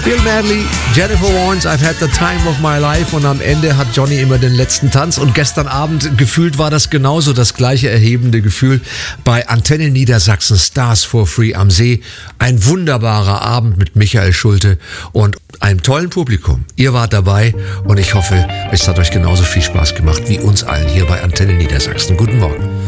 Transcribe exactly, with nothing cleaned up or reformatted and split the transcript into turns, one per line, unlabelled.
Bill Medley, Jennifer Warnes, I've had the time of my life. Und am Ende hat Johnny immer den letzten Tanz. Und gestern Abend gefühlt war das genauso das gleiche erhebende Gefühl bei Antenne Niedersachsen Stars for Free am See. Ein wunderbarer Abend mit Michael Schulte und einem tollen Publikum. Ihr wart dabei und ich hoffe, es hat euch genauso viel Spaß gemacht wie uns allen hier bei Antenne Niedersachsen. Guten Morgen.